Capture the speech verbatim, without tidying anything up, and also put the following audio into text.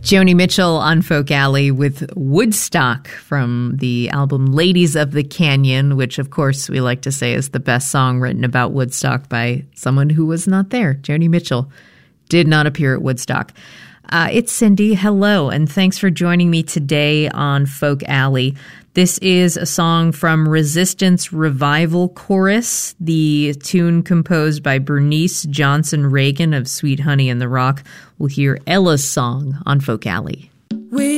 Joni Mitchell on Folk Alley with Woodstock from the album Ladies of the Canyon, which, of course, we like to say is the best song written about Woodstock by someone who was not there. Joni Mitchell did not appear at Woodstock. Uh, it's Cindy. Hello, and thanks for joining me today on Folk Alley. This is a song from Resistance Revival Chorus, the tune composed by Bernice Johnson Reagan of Sweet Honey in the Rock. We'll hear Ella's song on Folk Alley. We